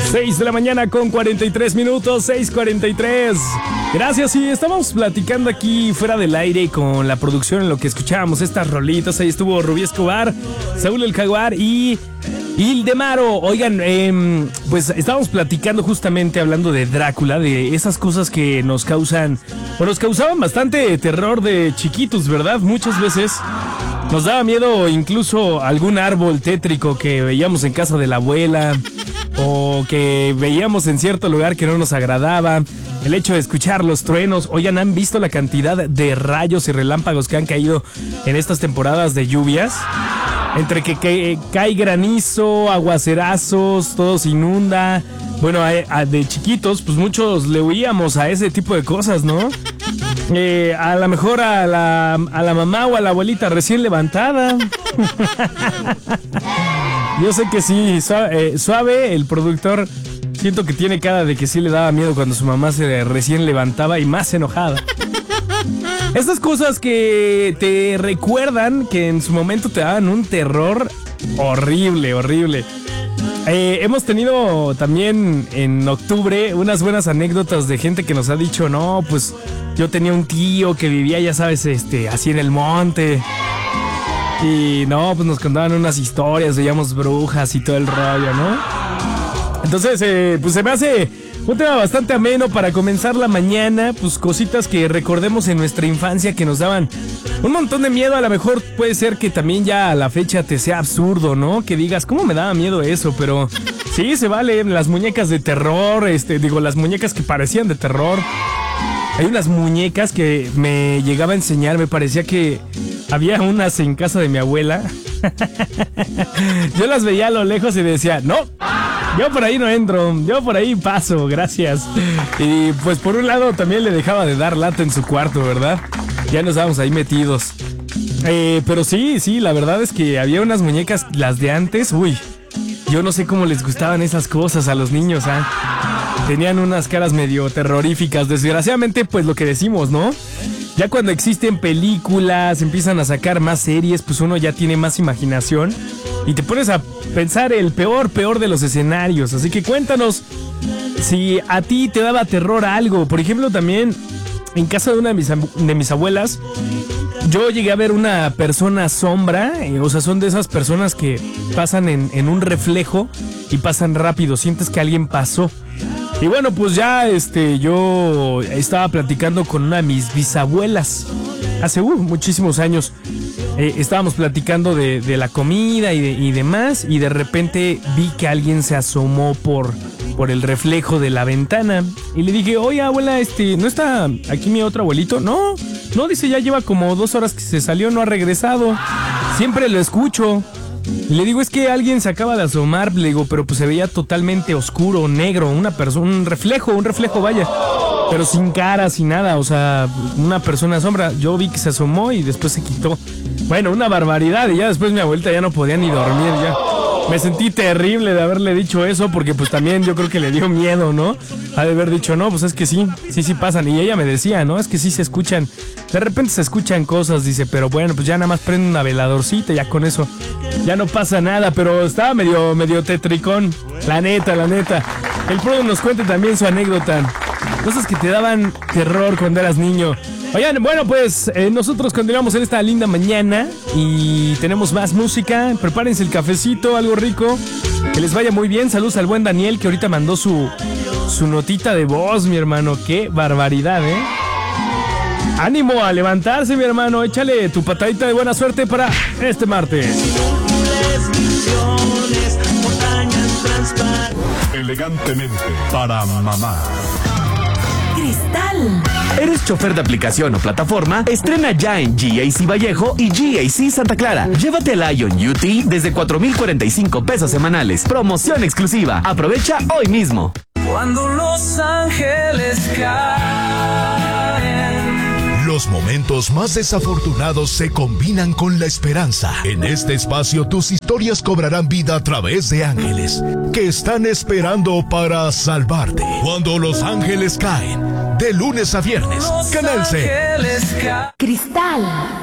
6 de la mañana con 43 minutos, 6:43. Gracias, y estamos platicando aquí fuera del aire con la producción en lo que escuchábamos estas rolitas. Ahí estuvo Rubí Escobar, Saúl el Jaguar y Ildemaro. Oigan, pues estábamos platicando justamente hablando de Drácula, de esas cosas que nos causan, o nos causaban bastante terror de chiquitos, ¿verdad? Muchas veces nos daba miedo incluso algún árbol tétrico que veíamos en casa de la abuela, o que veíamos en cierto lugar que no nos agradaba. El hecho de escuchar los truenos. Oigan, ¿han visto la cantidad de rayos y relámpagos que han caído en estas temporadas de lluvias? Entre que cae granizo, aguacerazos, todo se inunda. Bueno, de chiquitos, pues muchos le huíamos a ese tipo de cosas, ¿no? A lo mejor a la mamá o a la abuelita recién levantada. Yo sé que sí, Suave, el productor, siento que tiene cara de que sí le daba miedo cuando su mamá se recién levantaba y más enojada. Estas cosas que te recuerdan que en su momento te daban un terror horrible, horrible. Hemos tenido también en octubre unas buenas anécdotas de gente que nos ha dicho, no, pues yo tenía un tío que vivía, ya sabes, así en el monte. Y no, pues nos contaban unas historias, veíamos brujas y todo el rollo, ¿no? Entonces, pues se me hace un tema bastante ameno para comenzar la mañana, pues cositas que recordemos en nuestra infancia que nos daban un montón de miedo. A lo mejor puede ser que también ya a la fecha te sea absurdo, ¿no? Que digas, ¿cómo me daba miedo eso? Pero sí, se vale. Las muñecas de terror, las muñecas que parecían de terror. Hay unas muñecas que me llegaba a enseñar, me parecía que había unas en casa de mi abuela. Yo las veía a lo lejos y decía, no, yo por ahí no entro, yo por ahí paso, gracias. Y pues por un lado también le dejaba de dar lata en su cuarto, ¿verdad? Ya nos estábamos ahí metidos. Pero sí, la verdad es que había unas muñecas, las de antes, uy, yo no sé cómo les gustaban esas cosas a los niños, ¿ah? Tenían unas caras medio terroríficas. Desgraciadamente, pues lo que decimos, ¿no? Ya cuando existen películas, empiezan a sacar más series, pues uno ya tiene más imaginación y te pones a pensar el peor de los escenarios. Así que cuéntanos si a ti te daba terror algo. Por ejemplo, también en casa de una de mis abuelas, yo llegué a ver una persona sombra. O sea, son de esas personas que pasan en un reflejo y pasan rápido. Sientes que alguien pasó. Y bueno, pues ya yo estaba platicando con una de mis bisabuelas hace muchísimos años. Estábamos platicando de la comida y demás, y de repente vi que alguien se asomó por el reflejo de la ventana. Y le dije, oye abuela, ¿no está aquí mi otro abuelito? No, dice, ya lleva como 2 horas que se salió, no ha regresado. Siempre lo escucho. Y le digo, es que alguien se acaba de asomar, le digo, pero pues se veía totalmente oscuro, negro, una persona, un reflejo, vaya, pero sin cara, sin nada, o sea, una persona sombra. Yo vi que se asomó y después se quitó. Bueno, una barbaridad, y ya después mi abuelita ya no podía ni dormir, ya. Me sentí terrible de haberle dicho eso, porque pues también yo creo que le dio miedo, ¿no? Ha de haber dicho, no, pues es que sí pasan. Y ella me decía, ¿no? Es que sí se escuchan, de repente se escuchan cosas, dice, pero bueno, pues ya nada más prende una veladorcita, ya con eso ya no pasa nada. Pero estaba medio tetricón, la neta. El Prodo nos cuenta también su anécdota, cosas que te daban terror cuando eras niño. Oigan, bueno, pues nosotros continuamos en esta linda mañana y tenemos más música. Prepárense el cafecito, algo rico, que les vaya muy bien. Saludos al buen Daniel, que ahorita mandó su notita de voz, mi hermano. Qué barbaridad, ¿eh? Ánimo a levantarse, mi hermano. Échale tu patadita de buena suerte para este martes. Elegantemente para mamá. Cristal. ¿Eres chofer de aplicación o plataforma? Estrena ya en GAC Vallejo y GAC Santa Clara. Llévate el Ion UT desde 4,045 pesos semanales. Promoción exclusiva. Aprovecha hoy mismo. Cuando los ángeles caen. Los momentos más desafortunados se combinan con la esperanza. En este espacio tus historias cobrarán vida a través de ángeles que están esperando para salvarte. Cuando los ángeles caen, de lunes a viernes, Canal C. Cristal.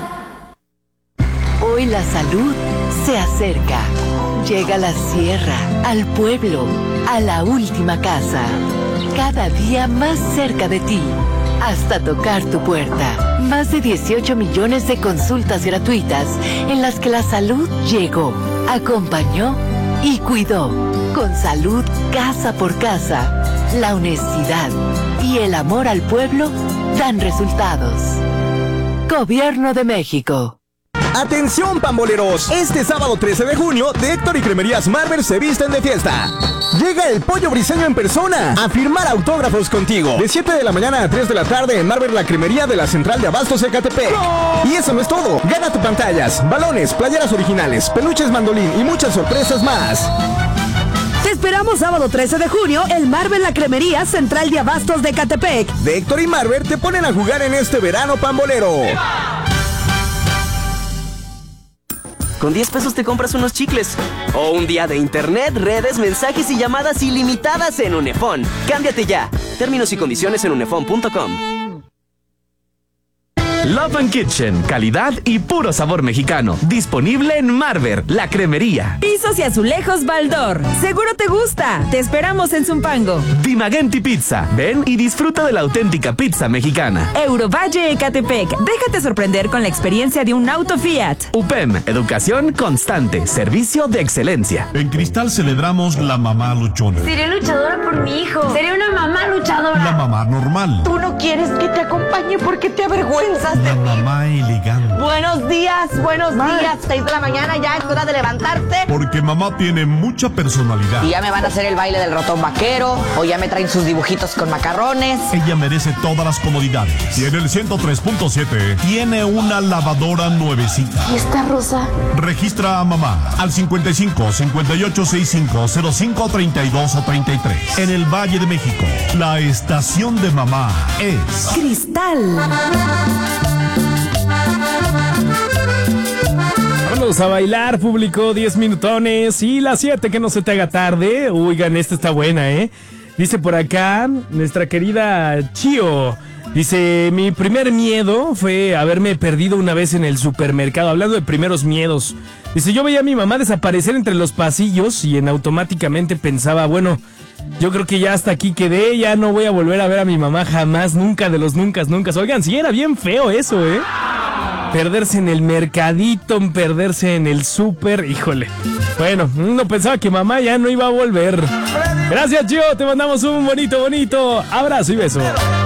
Hoy la salud se acerca. Llega la sierra al pueblo. a la última casa. Cada día más cerca de ti, hasta tocar tu puerta. Más de 18 millones de consultas gratuitas en las que la salud llegó, acompañó y cuidó. Con salud casa por casa, la honestidad y el amor al pueblo dan resultados. Gobierno de México. ¡Atención, pamboleros! Este sábado 13 de junio, de Héctor y Cremerías Marvel se visten de fiesta. Llega el Pollo Briseño en persona a firmar autógrafos contigo. De 7 de la mañana a 3 de la tarde en Marvel, la cremería de la Central de Abastos Ecatepec. ¡No! Y eso no es todo. Gana tu pantallas, balones, playeras originales, peluches mandolín y muchas sorpresas más. Te esperamos sábado 13 de junio en Marvel, la cremería Central de Abastos de Ecatepec. De Héctor y Marvel te ponen a jugar en este verano pambolero. Con 10 pesos te compras unos chicles. O un día de internet, redes, mensajes y llamadas ilimitadas en Unefón. Cámbiate ya. Términos y condiciones en unefón.com. Love and Kitchen, calidad y puro sabor mexicano. Disponible en Marver, la cremería. Pisos y azulejos Baldor. Seguro te gusta. Te esperamos en Zumpango. Dimagenti Pizza. Ven y disfruta de la auténtica pizza mexicana. Eurovalle Ecatepec. Déjate sorprender con la experiencia de un auto Fiat. UPEM, educación constante, servicio de excelencia. En Cristal celebramos la mamá luchona. Seré luchadora por mi hijo. Seré una mamá luchadora. La mamá normal. Tú no quieres que te acompañe porque te avergüenzas. La mamá elegante. Buenos días, 6 de la mañana, ya es hora de levantarte. Porque mamá tiene mucha personalidad. Y ya me van a hacer el baile del ratón vaquero, o ya me traen sus dibujitos con macarrones. Ella merece todas las comodidades. Y en el 103.7 tiene una lavadora nuevecita. ¿Y esta rosa? Registra a mamá al 55 58 65 05 32 o 33. En el Valle de México, la estación de mamá es Cristal. Vámonos a bailar, público, 10 minutones y las 7, que no se te haga tarde. Oigan, esta está buena, ¿eh? Dice por acá, nuestra querida Chio. Dice, mi primer miedo fue haberme perdido una vez en el supermercado. Hablando de primeros miedos. Dice, yo veía a mi mamá desaparecer entre los pasillos y automáticamente pensaba, bueno, yo creo que ya hasta aquí quedé, ya no voy a volver a ver a mi mamá jamás, nunca de los nunca. Oigan, sí, era bien feo eso, ¿eh? Perderse en el mercadito, perderse en el súper, híjole. Bueno, uno pensaba que mamá ya no iba a volver. Gracias, Gio, te mandamos un bonito abrazo y beso.